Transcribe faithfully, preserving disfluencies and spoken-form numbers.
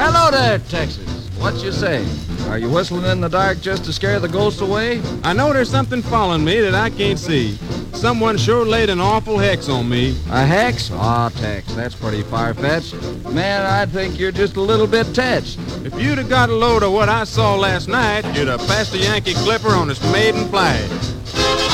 Hello there, Texas. What you say? Are you whistling in the dark just to scare the ghosts away? I know there's something following me that I can't see. Someone sure laid an awful hex on me. A hex? Aw, Tex, that's pretty far-fetched. Man, I think you're just a little bit touched. If you'd have got a load of what I saw last night, you'd have passed a Yankee clipper on its maiden flight.